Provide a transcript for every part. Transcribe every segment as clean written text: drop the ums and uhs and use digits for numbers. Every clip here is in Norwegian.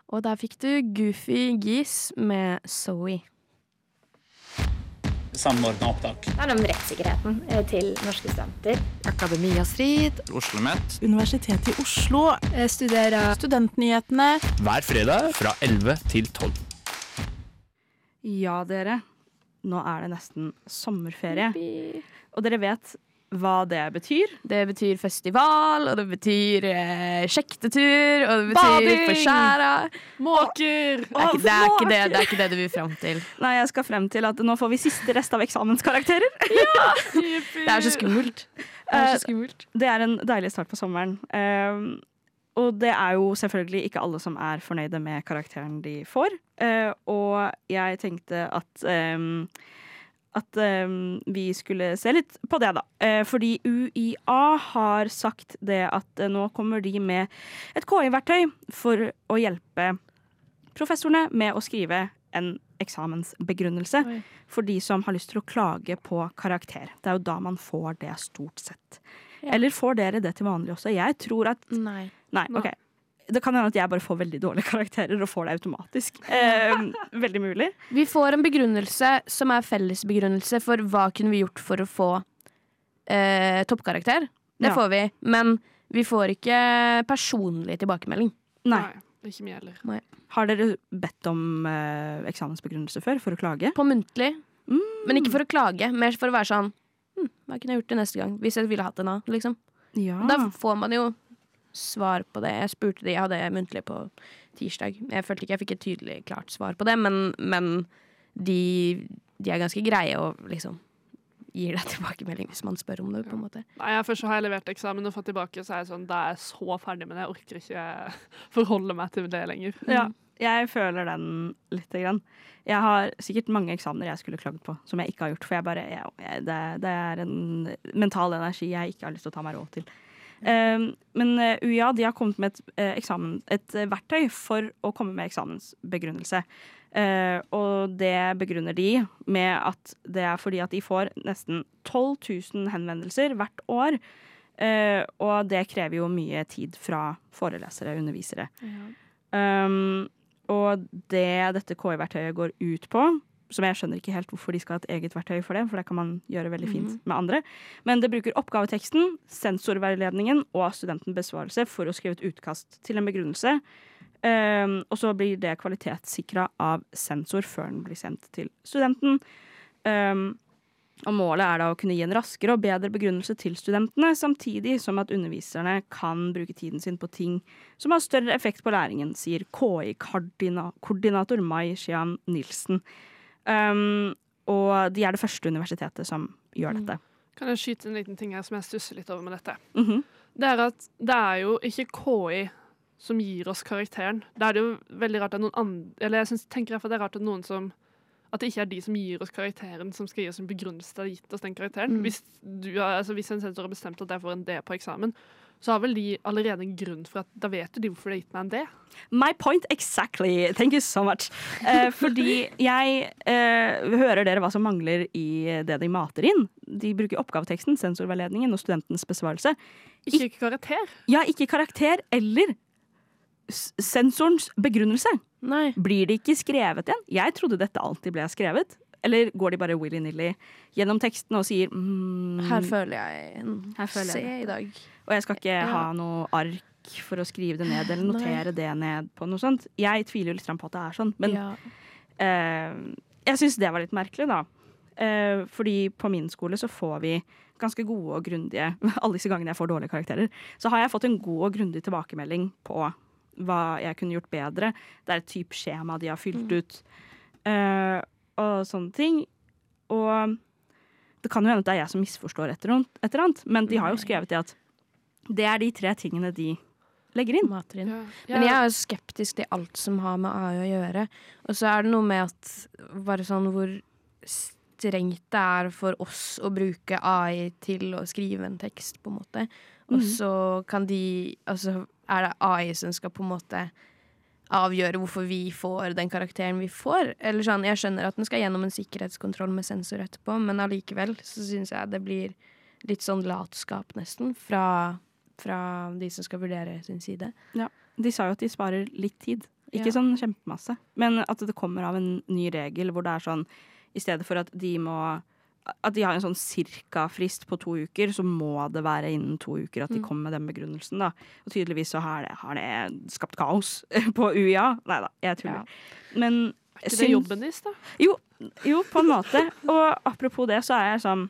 Og der fikk du Goofy Geese med Zoe. Samordnet opptak. Det handler om rettssikkerheten til norske studenter. Akademia Strid. OsloMet. Universitetet i Oslo. Studerer Studentnyhetene. Hver fredag fra 11 til 12. Ja, dere. Nå er det nesten sommerferie. Og dere vet hva det betyr? Det betyr festival, og det betyr sjektetur, og det betyr Bading! Forskjæra. Måker! Det er ikke det du vil frem til. Nei, jeg skal frem til at nå får vi siste rest av eksamenskarakterer. Det er så skummelt. Det er en deilig start på sommeren. Og det er jo selvfølgelig ikke alle som er fornøyde med karakteren de får. Og jeg tenkte at vi skulle se litt på det da. Fordi UiA har sagt det at nå kommer de med et KI-verktøy for å hjelpe professorene med å skrive en eksamensbegrunnelse for de som har lyst til å klage på karakter. Det er jo da man får det stort sett. Ja. Eller får dere det til vanlig også? Jeg tror at... Nei, ok. Det kan hende at jeg bare får veldig dårlige karakterer og får det automatisk. Veldig mulig. Vi får en begrunnelse som er fellesbegrunnelse for hva kunne vi gjort for å få toppkarakter. Det får vi, men vi får ikke personlig tilbakemelding. Nei. Ikke mye heller. Nei. Har dere bedt om eksamensbegrunnelse før for å klage? På muntlig, men ikke for å klage, mer for å være sånn, hva kunne jeg gjort det neste gang, hvis jeg ville hatt det nå, liksom. Ja. Da får man jo svar på det. Jeg spurte de, jeg hadde muntlig på tirsdag. Jeg følte ikke jeg fikk et tydelig klart svar på det, men de er ganske greie og liksom gir deg tilbakemelding hvis man spør om det, på en måte. Nei, først så har jeg levert eksamen og fått tilbake, så er jeg sånn, da er jeg så ferdig med det. Jeg orker ikke forholde meg til det lenger. Ja, jeg føler den litt grann. Jeg har sikkert mange eksamener jeg skulle klagd på, som jeg ikke har gjort, for det er en mental energi jeg ikke har lyst til å ta meg råd til. Men UiA de har kommet med et verktøy for å komme med eksamensbegrunnelse. Og det begrunner de med at det er fordi at de får nesten 12 000 henvendelser hvert år. Og det krever jo mye tid fra forelesere og undervisere. Ja. Og dette KI-verktøyet går ut på, som jeg skjønner ikke helt hvorfor de skal ha et eget verktøy for det kan man gjøre veldig fint med andre. Men det bruker oppgaveteksten, sensorveiledningen og studentens for å skrive et utkast til en begrunnelse. Og så blir det kvalitetssikret av sensor før den blir sendt til studenten. Og målet er da å kunne gi en raskere og bedre begrunnelse til studentene, samtidig som at underviserne kan bruke tiden sin på ting som har større effekt på læringen, sier KI-koordinator Mai Xian Nilsen. Og de er det første universitetet som gjør dette. Kan jeg skyte en liten ting her som jeg stusser litt over med dette? Det er at det er jo ikke KI som gir oss karakteren. Det er jo veldig rart at noen andre, eller jeg tenker i hvert fall det er rart at det ikke er de som gir oss karakteren som skal gi oss en begrunnelse til å ha gitt oss den karakteren. Hvis en sensor har bestemt at jeg får en D på eksamen, så har vel de allerede en grunn for at da vet de hvorfor de har gitt meg en D. My point exactly. Thank you so much. Fordi jeg hører dere hva som mangler i det de mater inn. De bruker oppgaveteksten, sensorveiledningen og studentens besvarelse. Ikke karakter? Ja, ikke karakter eller sensorens begrunnelse. Nei. Blir det ikke skrevet igjen? Jeg trodde dette alltid ble skrevet. Eller går de bare willy-nilly gjennom teksten og sier Her føler jeg se i dag. Og jeg skal ikke ha noe ark for å skrive det ned, eller notere det ned på noe sånt. Jeg tviler jo litt på at det er sånn, men jeg synes det var litt merkelig da. Fordi på min skole så får vi ganske gode og grundige, alle disse gangene jeg får dårlige karakterer, så har jeg fått en god og grundig tilbakemelding på hva jeg kunne gjort bedre. Det er et type skjema de har fylt ut. Og sånne ting. Og det kan jo hende at det er jeg som misforstår et eller annet, men de har jo skrevet det at det er de 3 tingene de legger inn. Ja. Men jeg er jo skeptisk til alt som har med AI å gjøre. Og så er det noe med at bare sånn hvor strengt det er for oss å bruke AI til å skrive en tekst, på en måte. Og så kan er det AI som skal på en måte avgjøre hvorfor vi får den karakteren vi får. Eller sånn, jeg skjønner at den skal gjennom en sikkerhetskontroll med sensor etterpå, men allikevel så synes jeg det blir litt sånn latskap nesten fra de som skal vurdere sin side. Ja, de sa jo at de sparer litt tid. Ikke Ja. sånn kjempemasse. Men at det kommer av en ny regel hvor det er sånn, i stedet for at de har en sånn cirka frist på 2 uker, så må det være innen 2 uker at de kommer med den begrunnelsen, da. Og tydeligvis så har det skapt kaos på UiA. Neida, jeg tuller. Men Er ikke det jobben deres, da? Jo, på en måte. Og apropos det, så er jeg sånn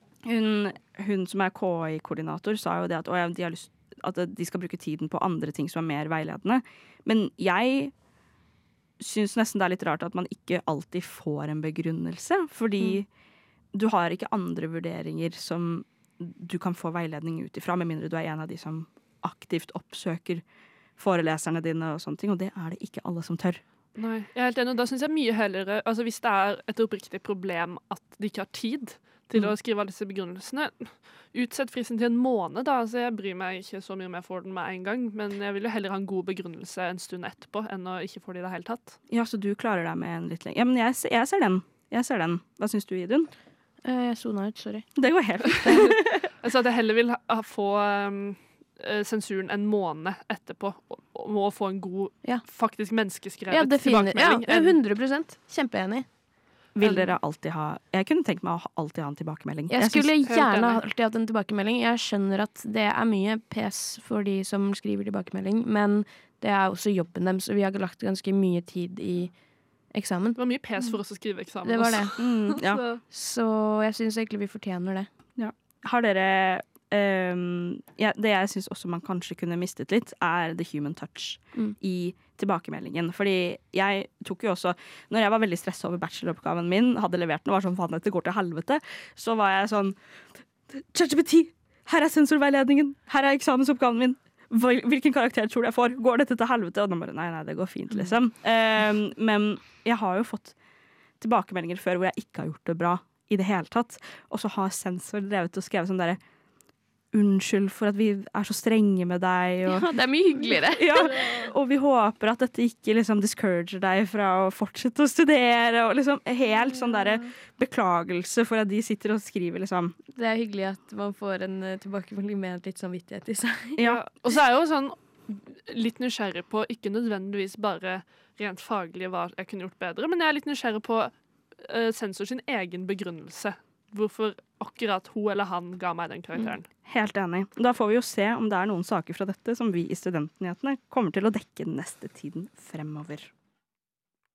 hun som er KI-koordinator sa jo det at de har lyst at de skal bruke tiden på andre ting som er mer veiledende. Men jeg syns nesten det er litt rart at man ikke alltid får en begrunnelse, fordi du har ikke andre vurderinger som du kan få veiledning ut ifra, med mindre du er en av de som aktivt oppsøker foreleserne dine og sånne ting, og det er det ikke alle som tør. Nei, jeg er helt enig, og da synes jeg mye heller, altså hvis det er et oppriktig problem at de ikke har tid til å skrive alle disse begrunnelsene, utsett fristen til en måned da, altså jeg bryr meg ikke så mye om jeg får den med en gang, men jeg vil jo heller ha en god begrunnelse en stund etterpå, enn å ikke få det i det hele tatt. Ja, så du klarer deg med en litt lenger. Ja, men jeg ser den. Hva syns du, Idun? Jeg sona ut, sorry. Det går helt fint. Jeg sa at jeg heller vil få sensuren en måned etterpå, og må få en god, faktisk menneskeskrevet tilbakemelding. Ja, 100%. Kjempeenig. Vil dere alltid ha Jeg kunne tenkt meg å alltid ha en tilbakemelding. Jeg skulle synes- gjerne alltid hatt en tilbakemelding. Jeg skjønner at det er mye pes for de som skriver tilbakemelding, men det er også jobben dem, så vi har lagt ganske mye tid i eksamen. Det var mye pes for oss å skrive eksamen. Det var det. Ja. Så jeg syns egentlig vi fortjener det. Har dere det jeg syns også man kanskje kunne mistet litt, er the human touch i tilbakemeldingen. Fordi jeg tok jo også når jeg var veldig stressa over bacheloroppgaven min, hadde levert den og var sånn faen, dette går til helvete, så var jeg sånn ChatGPT, her er sensorveiledningen, her er eksamensoppgaven min. Hvilken karakter tror du jeg får? Går dette til helvete? Og de bare, nei, det går fint, liksom. Men jeg har jo fått tilbakemeldinger før hvor jeg ikke har gjort det bra i det hele tatt. Og så har sensor drevet og skrevet sånn derre unnskyld for at vi er så strenge med deg. Og, Ja, det er mye hyggeligere. ja, og vi håper at dette ikke liksom discourager deg fra å fortsette å studere. Og liksom helt sånn derre beklagelse for at de sitter og skriver liksom. Det er hyggelig at man får en tilbakemelding med litt samvittighet i seg. Ja, Og så er jeg jo sånn litt nysgjerrig på, ikke nødvendigvis bare rent faglig hva jeg kunne gjort bedre, men jeg er litt nysgjerrig på sensor sin egen begrunnelse. Hvorfor akkurat hun eller han ga meg den karakteren. helt enig. Da får vi jo se om det er noen saker fra dette som vi i Studentnyhetene kommer til å dekke den neste tiden fremover.